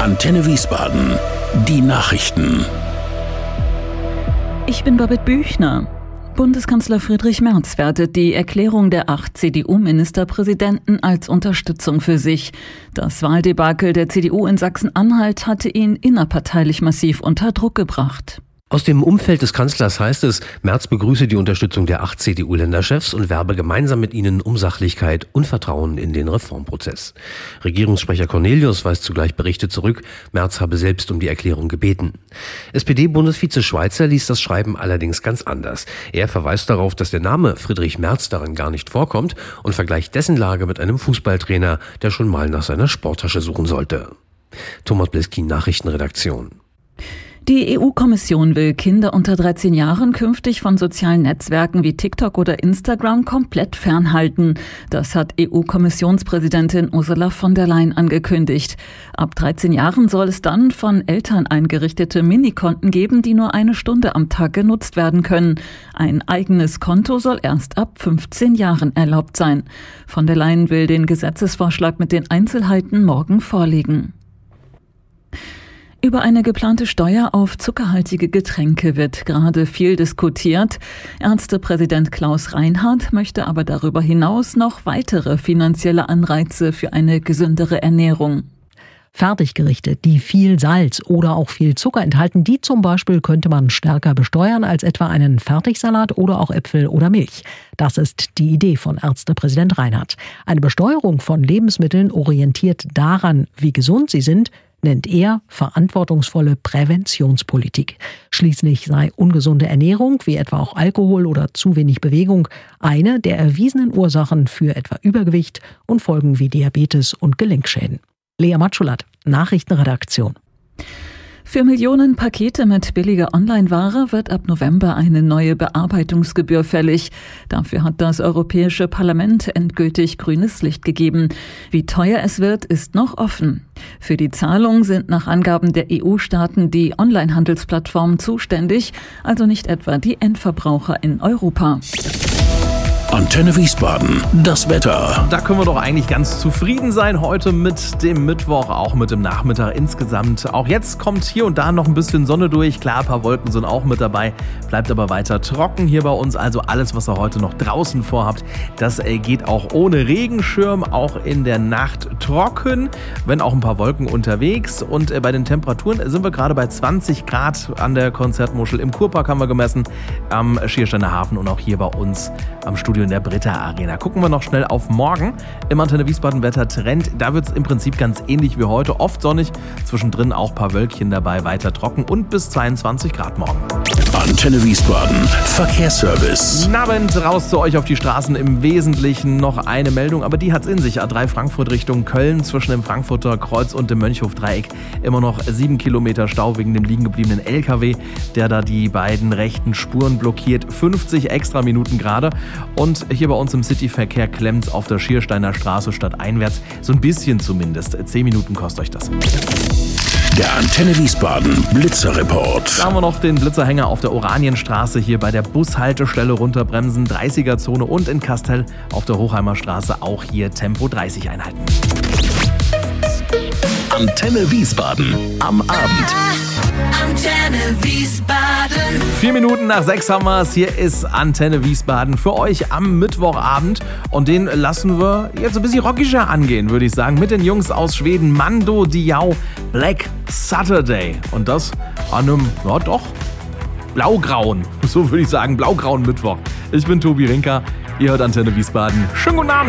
Antenne Wiesbaden. Die Nachrichten. Ich bin Babette Büchner. Bundeskanzler Friedrich Merz wertet die Erklärung der 8 CDU-Ministerpräsidenten als Unterstützung für sich. Das Wahldebakel der CDU in Sachsen-Anhalt hatte ihn innerparteilich massiv unter Druck gebracht. Aus dem Umfeld des Kanzlers heißt es, Merz begrüße die Unterstützung der 8 CDU-Länderchefs und werbe gemeinsam mit ihnen um Sachlichkeit und Vertrauen in den Reformprozess. Regierungssprecher Cornelius weist zugleich Berichte zurück, Merz habe selbst um die Erklärung gebeten. SPD-Bundesvize Schweizer liest das Schreiben allerdings ganz anders. Er verweist darauf, dass der Name Friedrich Merz darin gar nicht vorkommt und vergleicht dessen Lage mit einem Fußballtrainer, der schon mal nach seiner Sporttasche suchen sollte. Thomas Bliskin, Nachrichtenredaktion. Die EU-Kommission will Kinder unter 13 Jahren künftig von sozialen Netzwerken wie TikTok oder Instagram komplett fernhalten. Das hat EU-Kommissionspräsidentin Ursula von der Leyen angekündigt. Ab 13 Jahren soll es dann von Eltern eingerichtete Minikonten geben, die nur 1 Stunde am Tag genutzt werden können. Ein eigenes Konto soll erst ab 15 Jahren erlaubt sein. Von der Leyen will den Gesetzesvorschlag mit den Einzelheiten morgen vorlegen. Über eine geplante Steuer auf zuckerhaltige Getränke wird gerade viel diskutiert. Ärztepräsident Klaus Reinhardt möchte aber darüber hinaus noch weitere finanzielle Anreize für eine gesündere Ernährung. Fertiggerichte, die viel Salz oder auch viel Zucker enthalten, die zum Beispiel könnte man stärker besteuern als etwa einen Fertigsalat oder auch Äpfel oder Milch. Das ist die Idee von Ärztepräsident Reinhardt. Eine Besteuerung von Lebensmitteln orientiert daran, wie gesund sie sind, nennt er verantwortungsvolle Präventionspolitik. Schließlich sei ungesunde Ernährung, wie etwa auch Alkohol oder zu wenig Bewegung, eine der erwiesenen Ursachen für etwa Übergewicht und Folgen wie Diabetes und Gelenkschäden. Lea Matschulat, Nachrichtenredaktion. Für Millionen Pakete mit billiger Online-Ware wird ab November eine neue Bearbeitungsgebühr fällig. Dafür hat das Europäische Parlament endgültig grünes Licht gegeben. Wie teuer es wird, ist noch offen. Für die Zahlung sind nach Angaben der EU-Staaten die Online-Handelsplattformen zuständig, also nicht etwa die Endverbraucher in Europa. Antenne Wiesbaden, das Wetter. Da können wir doch eigentlich ganz zufrieden sein heute mit dem Mittwoch, auch mit dem Nachmittag insgesamt. Auch jetzt kommt hier und da noch ein bisschen Sonne durch. Klar, ein paar Wolken sind auch mit dabei, bleibt aber weiter trocken hier bei uns. Also alles, was ihr heute noch draußen vorhabt, das geht auch ohne Regenschirm, auch in der Nacht trocken, wenn auch ein paar Wolken unterwegs. Und bei den Temperaturen sind wir gerade bei 20 Grad an der Konzertmuschel. Im Kurpark haben wir gemessen, am Schiersteiner Hafen und auch hier bei uns am Studio in der Britta Arena. Gucken wir noch schnell auf morgen im Antenne Wiesbaden Wettertrend. Da wird es im Prinzip ganz ähnlich wie heute. Oft sonnig, zwischendrin auch ein paar Wölkchen dabei, weiter trocken und bis 22 Grad morgen. Antenne Wiesbaden, Verkehrsservice. Guten Abend, raus zu euch auf die Straßen. Im Wesentlichen noch eine Meldung, aber die hat's in sich. A3 Frankfurt Richtung Köln zwischen dem Frankfurter Kreuz und dem Mönchhof-Dreieck. Immer noch 7 Kilometer Stau wegen dem liegen gebliebenen LKW, der da die beiden rechten Spuren blockiert. 50 extra Minuten gerade. Und hier bei uns im Cityverkehr klemmt's auf der Schiersteiner Straße stadteinwärts. So ein bisschen zumindest. 10 Minuten kostet euch das. Der Antenne Wiesbaden Blitzerreport. Da haben wir noch den Blitzerhänger auf der Oranienstraße hier bei der Bushaltestelle runterbremsen, 30er-Zone und in Kastel auf der Hochheimer Straße auch hier Tempo 30 einhalten. Antenne Wiesbaden am Abend. Antenne Wiesbaden. 4 Minuten nach 6 haben wir es. Hier ist Antenne Wiesbaden für euch am Mittwochabend. Und den lassen wir jetzt ein bisschen rockiger angehen, würde ich sagen. Mit den Jungs aus Schweden, Mando Diao, Black Saturday. Und das an einem, ja doch, blaugrauen, so würde ich sagen, blaugrauen Mittwoch. Ich bin Tobi Rinker, ihr hört Antenne Wiesbaden. Schönen guten Abend.